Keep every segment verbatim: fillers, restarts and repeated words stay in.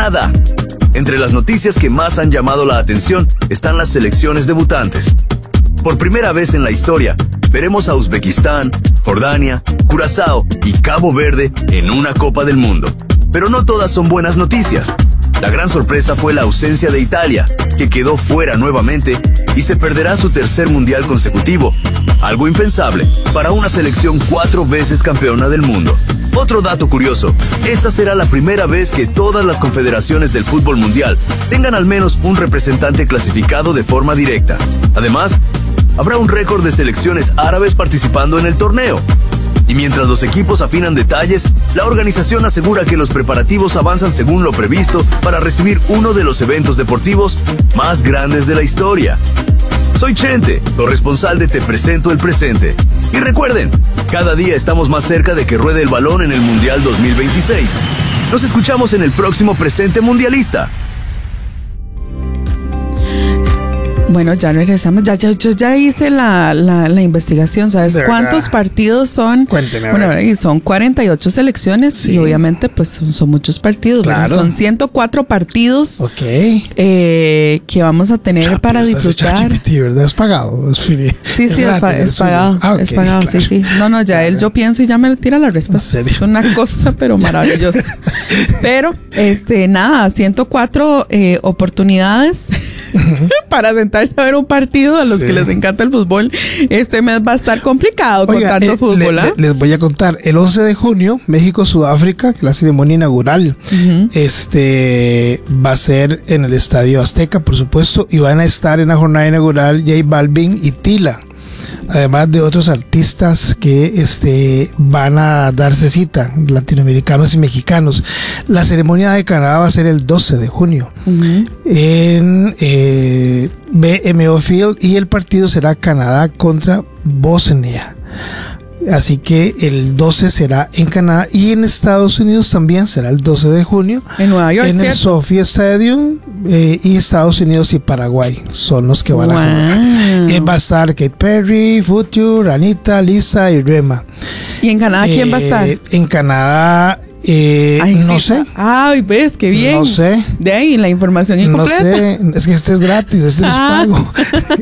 nada. Entre las noticias que más han llamado la atención están las selecciones debutantes. Por primera vez en la historia, veremos a Uzbekistán, Jordania, Curazao y Cabo Verde en una Copa del Mundo. Pero no todas son buenas noticias. La gran sorpresa fue la ausencia de Italia, que quedó fuera nuevamente y se perderá su tercer mundial consecutivo. Algo impensable para una selección cuatro veces campeona del mundo. Otro dato curioso, esta será la primera vez que todas las confederaciones del fútbol mundial tengan al menos un representante clasificado de forma directa. Además, habrá un récord de selecciones árabes participando en el torneo. Y mientras los equipos afinan detalles, la organización asegura que los preparativos avanzan según lo previsto para recibir uno de los eventos deportivos más grandes de la historia. Soy Chente, corresponsal de Te Presento el Presente. Y recuerden, cada día estamos más cerca de que ruede el balón en el Mundial dos mil veintiséis. Nos escuchamos en el próximo Presente Mundialista. Bueno, ya regresamos. Ya, ya, yo ya hice la, la, la investigación. ¿Sabes cuántos partidos son? Cuénteme. Bueno, y son cuarenta y ocho selecciones, sí. Y obviamente pues son, son muchos partidos. Claro. Son ciento cuatro partidos, okay. eh, que vamos a tener Chapi, para disfrutar. ChatGPT, ¿verdad? ¿Es pagado? Es free. Sí, es sí, gratis, es, es pagado. Ah, okay, es pagado, claro. sí, sí. No, no, ya él yo pienso y ya me tira la respuesta. Es una cosa, pero maravillosa. Pero, este, nada, ciento cuatro eh, oportunidades para sentarse a ver un partido a los sí. que les encanta el fútbol. Este mes va a estar complicado. Oiga, con tanto eh, fútbol. Le, ¿eh? le, les voy a contar. El once de junio, México-Sudáfrica, la ceremonia inaugural, uh-huh. este va a ser en el Estadio Azteca, por supuesto, y van a estar en la jornada inaugural J Balvin y Tila, además de otros artistas que este van a darse cita, latinoamericanos y mexicanos. La ceremonia de Canadá va a ser el doce de junio uh-huh. en eh, B M O Field, y el partido será Canadá contra Bosnia. Así que el doce será en Canadá, y en Estados Unidos también será el doce de junio en Nueva York, en ¿cierto? el Sophie Stadium, eh, y Estados Unidos y Paraguay son los que van wow. a jugar. Eh, va a estar Katy Perry, Future, Anita, Lisa y Rema. ¿Y en Canadá eh, quién va a estar? En Canadá Eh, Ay, no sí. sé. Ay, ves, qué bien. No sé. De ahí la información incompleta. No sé, es que este es gratis, este ah. es pago.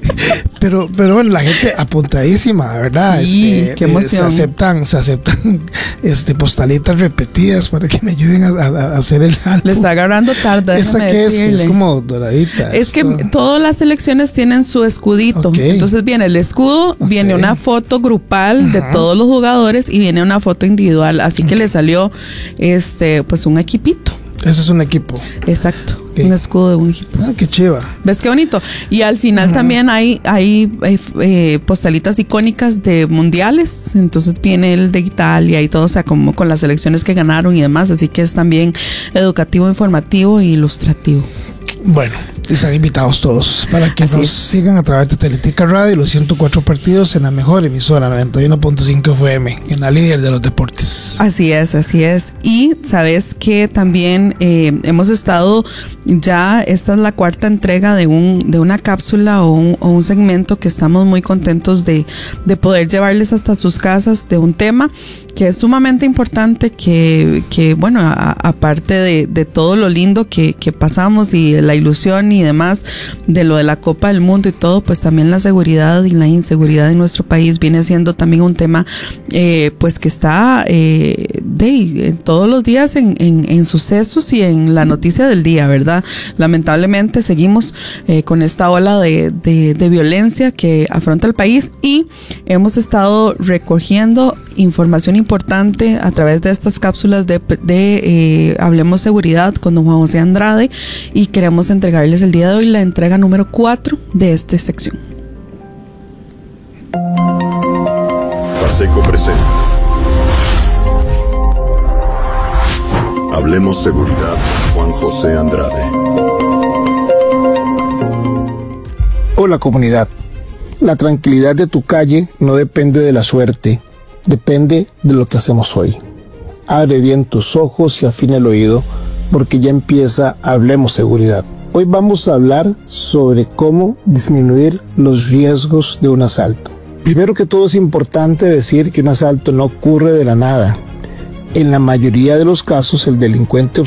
pero, pero bueno, la gente apuntadísima, ¿verdad? Sí, este, qué emoción. Eh, se aceptan, se aceptan este, postalitas repetidas para que me ayuden a, a, a hacer el álbum. Le está agarrando tarde. ¿Esa qué es? Que es como doradita. Es esto. que todas las selecciones tienen su escudito. Okay. Entonces viene el escudo, okay. viene una foto grupal uh-huh. de todos los jugadores y viene una foto individual. Así que okay. le salió este pues un equipito. Ese es un equipo. Exacto. Okay. Un escudo de un equipo. Ah, qué chiva. ¿Ves qué bonito? Y al final uh-huh. también hay, hay eh, eh, postalitas icónicas de mundiales. Entonces viene el de Italia y todo, o sea, como con las selecciones que ganaron y demás. Así que es también educativo, informativo e ilustrativo. Bueno, están invitados todos para que Así nos es. sigan a través de Teletica Radio y los ciento cuatro partidos en la mejor emisora noventa y uno punto cinco F M, en la líder de los deportes. Así es, así es. Y sabes que también eh, hemos estado ya, esta es la cuarta entrega de un de una cápsula o un, o un segmento que estamos muy contentos de, de poder llevarles hasta sus casas, de un tema que es sumamente importante, que, que bueno, a, aparte de, de todo lo lindo que, que pasamos y la ilusión y demás de lo de la Copa del Mundo y todo, pues también la seguridad y la inseguridad en nuestro país viene siendo también un tema eh, pues que está eh, de, en todos los días en, en, en sucesos y en la noticia del día, ¿verdad? Lamentablemente seguimos eh, con esta ola de, de, de violencia que afronta el país, y hemos estado recogiendo información importante a través de estas cápsulas de, de eh, Hablemos Seguridad con don Juan José Andrade, y queremos entregarles el día de hoy la entrega número cuatro de esta sección. Paseco presenta Hablemos Seguridad, Juan José Andrade. Hola comunidad, la tranquilidad de tu calle no depende de la suerte, depende de lo que hacemos hoy. Abre bien tus ojos y afina el oído, porque ya empieza Hablemos Seguridad. Hoy vamos a hablar sobre cómo disminuir los riesgos de un asalto. Primero que todo es importante decir que un asalto no ocurre de la nada. En la mayoría de los casos el delincuente